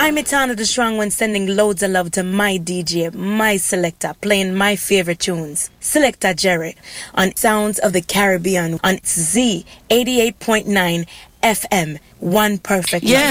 I'm Etana the Strong One, sending loads of love to my DJ, my selector, playing my favorite tunes. Selector Jerry on Sounds of the Caribbean on Z 88.9 FM. One perfect. Yeah.